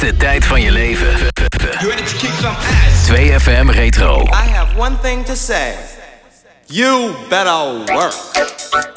beste tijd van je leven. 2FM Retro. I have one thing to say. You better work.